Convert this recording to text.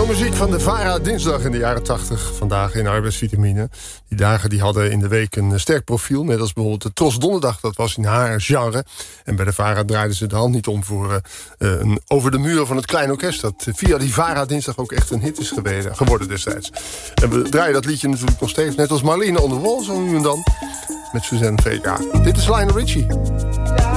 Showmuziek van de VARA dinsdag in de jaren 80. Vandaag in Arbeidsvitamine. Die dagen die hadden in de week een sterk profiel. Net als bijvoorbeeld de Tros Donderdag. Dat was in haar genre. En bij de VARA draaiden ze de hand niet om voor een Over de Muren van het Klein Orkest. Dat via die VARA dinsdag ook echt een hit is geworden destijds. En we draaien dat liedje natuurlijk nog steeds. Net als Marlene on the Wall zo nu en dan. Met Suzanne Vega. Dit is Lionel Richie.